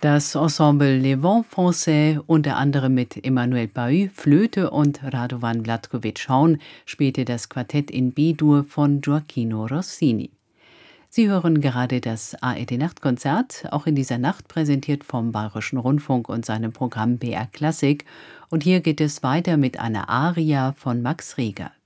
Das Ensemble Les Vents Français, unter anderem mit Emmanuel Bahut, Flöte und Radovan Vlatkovic-Horn, spielte das Quartett in B-Dur von Gioacchino Rossini. Sie hören gerade das ARD-Nachtkonzert, auch in dieser Nacht präsentiert vom Bayerischen Rundfunk und seinem Programm BR Klassik. Und hier geht es weiter mit einer Aria von Max Reger.